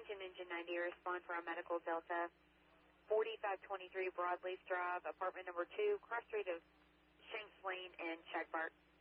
Washington Engine 90, respond for our medical Delta 4523 Broadleaf Drive, apartment number 2, cross street of Shanks Lane and Shag Park.